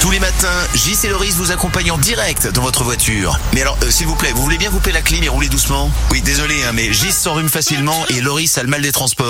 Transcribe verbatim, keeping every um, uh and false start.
Tous les matins, Gis et Loris vous accompagnent en direct dans votre voiture. Mais alors, euh, s'il vous plaît, vous voulez bien couper la clim et rouler doucement? Oui, désolé, hein, mais Gis s'enrhume facilement et Loris a le mal des transports.